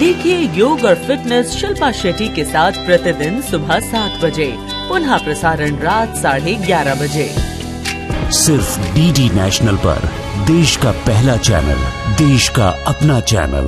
देखिए योग और फिटनेस शिल्पा शेट्टी के साथ प्रतिदिन सुबह 7 बजे, पुनः प्रसारण रात 11:30 बजे। सिर्फ डीडी नेशनल पर, देश का पहला चैनल, देश का अपना चैनल।